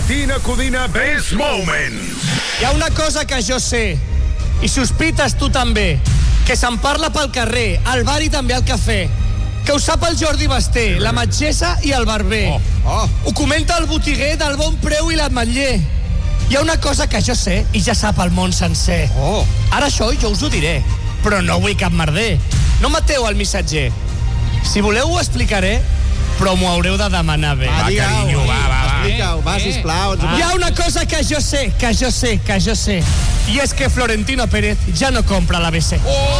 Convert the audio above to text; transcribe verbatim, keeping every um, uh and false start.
Llatina Codina Best Moments. Hi ha una cosa que jo sé, i sospites tu també, que se'n parla pel carrer, al bar i també al cafè, que ho sap el Jordi Basté, la metgessa i el barber. Oh, oh. Ho comenta el botiguer del Bon Preu i l'ametller. Hi ha una cosa que jo sé i ja sap el món sencer. Oh. Ara això jo us ho diré, però no vull cap merder. No mateu el missatger. Si voleu ho explicaré, però m'ho haureu de demanar bé. Va, carinyo, va, va, va. Explica-ho, va, sisplau. Hi ha una cosa que jo sé, que jo sé, que jo sé, i és que Florentino Pérez ja no compra l'A B C. Oh!